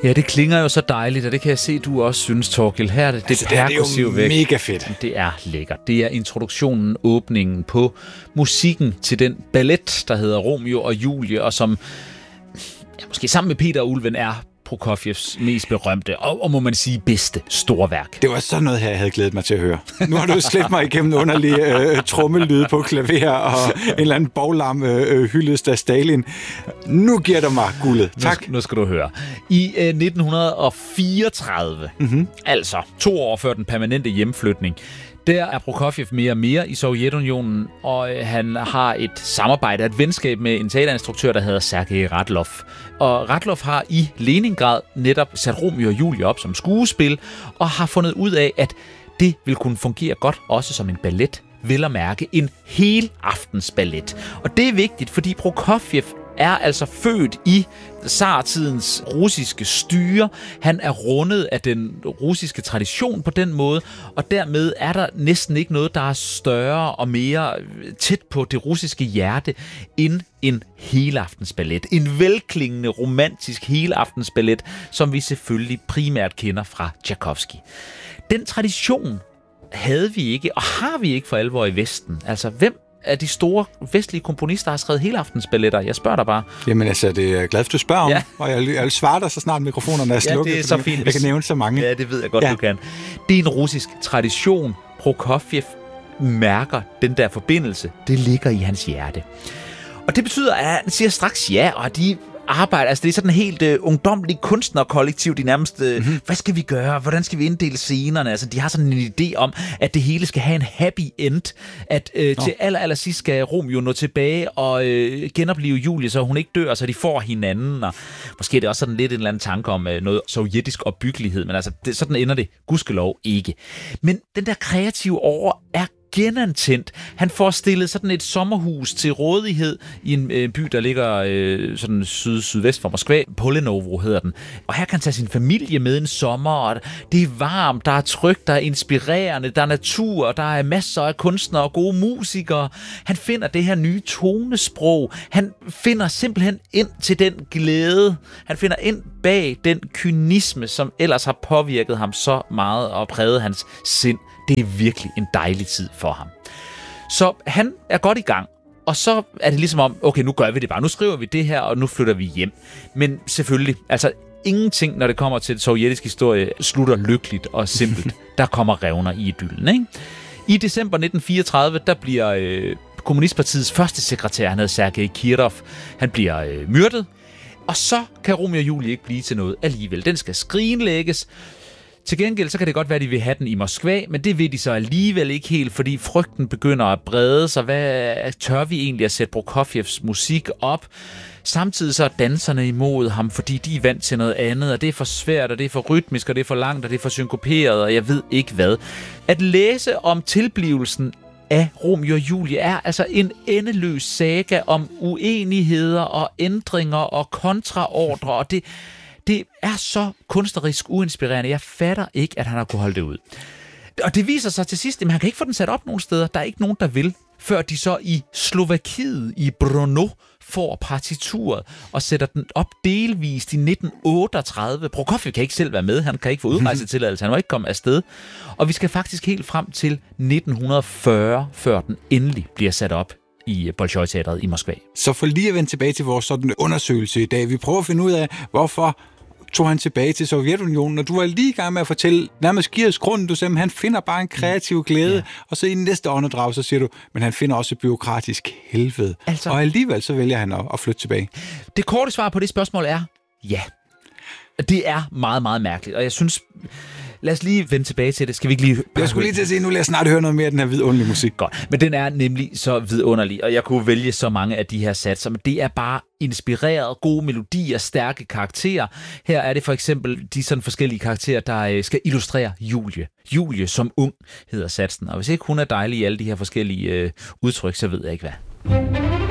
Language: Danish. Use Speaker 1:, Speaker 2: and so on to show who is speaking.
Speaker 1: Ja, det klinger jo så dejligt, og det kan jeg se, du også synes, Torkild. Her det perkussive væk.
Speaker 2: Det er jo mega fedt.
Speaker 1: Det er lækkert. Det er introduktionen, åbningen på musikken til den ballet, der hedder Romeo og Julie, og som måske sammen med Peter og Ulven er Prokofievs mest berømte og må man sige bedste storværk.
Speaker 2: Det var sådan noget her, jeg havde glædet mig til at høre. Nu har du slæbt mig igennem underlige trommelyde på klaver og en eller anden boglam hyldest af Stalin. Nu giver du mig guldet. Tak.
Speaker 1: Nu skal du høre. I 1934, altså 2 år før den permanente hjemflytning, der er Prokofjev mere og mere i Sovjetunionen, og han har et samarbejde, et venskab med en teaterinstruktør, der hedder Sergej Radlov. Og Radlov har i Leningrad netop sat Romeo og Julie op som skuespil, og har fundet ud af, at det vil kunne fungere godt også som en ballet, vel at mærke en helaftensballet. Og det er vigtigt, fordi Prokofjev er altså født i zartidens russiske styre. Han er rundet af den russiske tradition på den måde, og dermed er der næsten ikke noget, der er større og mere tæt på det russiske hjerte end en helaftensballet. En velklingende, romantisk helaftensballet, som vi selvfølgelig primært kender fra Tchaikovsky. Den tradition havde vi ikke, og har vi ikke for alvor i Vesten. Altså, hvem af de store vestlige komponister har skrevet helaftensballetter? Jeg spørger dig bare.
Speaker 2: Jamen altså, det er jeg glad for, du spørger om, og jeg vil svare dig så snart mikrofonerne er slukket.
Speaker 1: Ja, det er så fint.
Speaker 2: Jeg kan nævne så mange.
Speaker 1: Ja, det ved jeg godt, du kan. Det er en russisk tradition. Prokofjev mærker den der forbindelse. Det ligger i hans hjerte. Og det betyder, at han siger straks ja, og de arbejder, altså det er sådan en helt ungdomlig kunstnerkollektiv, de nærmest, hvad skal vi gøre, hvordan skal vi inddele scenerne, altså de har sådan en idé om, at det hele skal have en happy end, at til allersidst skal Romeo nå tilbage og genopleve Julie, så hun ikke dør, så de får hinanden, og måske er det også sådan lidt en eller anden tanke om noget sovjetisk opbyggelighed, men altså sådan ender det gudskelov ikke. Men den der kreative over er genantændt. Han får stillet sådan et sommerhus til rådighed i en by, der ligger sådan sydvest for Moskva. Polenovo hedder den. Og her kan han tage sin familie med en sommer, og det er varmt, der er trygt, der er inspirerende, der er natur, der er masser af kunstnere og gode musikere. Han finder det her nye tonesprog. Han finder simpelthen ind til den glæde. Han finder ind bag den kynisme, som ellers har påvirket ham så meget og præget hans sind. Det er virkelig en dejlig tid for ham. Så han er godt i gang, og så er det ligesom om, okay, nu gør vi det bare. Nu skriver vi det her, og nu flytter vi hjem. Men selvfølgelig, altså ingenting, når det kommer til sovjetisk historie, slutter lykkeligt og simpelt. Der kommer revner i idyllen, ikke? I december 1934, der bliver Kommunistpartiets første sekretær, han hedder Sergej Kirov, han bliver myrdet. Og så kan Romeo og Julie ikke blive til noget alligevel. Den skal skrinlægges. Til gengæld så kan det godt være, at de vil have den i Moskva, men det vil de så alligevel ikke helt, fordi frygten begynder at brede sig. Hvad tør vi egentlig at sætte Prokofjevs musik op? Samtidig så er danserne imod ham, fordi de er vant til noget andet, og det er for svært, og det er for rytmisk, og det er for langt, og det er for synkoperet, og jeg ved ikke hvad. At læse om tilblivelsen af Romeo og Julie er altså en endeløs saga om uenigheder og ændringer og kontraordre, og det er så kunstnerisk uinspirerende. Jeg fatter ikke, at han har kunnet holde det ud. Og det viser sig til sidst, at han kan ikke få den sat op nogen steder. Der er ikke nogen, der vil, før de så i Slovakiet, i Brno, får partituret og sætter den op delvist i 1938. Prokofjev kan ikke selv være med. Han kan ikke få udrejsetilladelse. Han må ikke komme afsted. Og vi skal faktisk helt frem til 1940, før den endelig bliver sat op i Bolshoi-teatret i Moskva.
Speaker 2: Så for lige at vende tilbage til vores sådan undersøgelse i dag, vi prøver at finde ud af, hvorfor tog han tilbage til Sovjetunionen, og du var lige i gang med at fortælle nærmest Girs grunden, du sagde, han finder bare en kreativ glæde, og så i næste åndedrag, så siger du, men han finder også et bureaukratisk helvede. Altså, og alligevel så vælger han at flytte tilbage.
Speaker 1: Det korte svar på det spørgsmål er, ja. Det er meget, meget mærkeligt, og jeg synes, lad os lige vende tilbage til det. Skal vi ikke lige...
Speaker 2: Jeg skulle lige til at sige, nu lader jeg snart høre noget mere af den her vidunderlige musik.
Speaker 1: Godt, men den er nemlig så vidunderlig, og jeg kunne vælge så mange af de her satser, men det er bare inspireret, gode melodier, stærke karakterer. Her er det for eksempel de sådan forskellige karakterer, der skal illustrere Julie. Julie som ung hedder satsen, og hvis ikke hun er dejlig i alle de her forskellige udtryk, så ved jeg ikke hvad.